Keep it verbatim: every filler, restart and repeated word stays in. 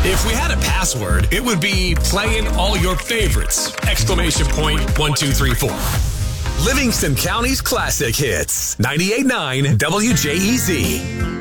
If we had a password, it would be playing all your favorites. Exclamation point one, two, three, four. Livingston County's classic hits. ninety-eight point nine W J E Z.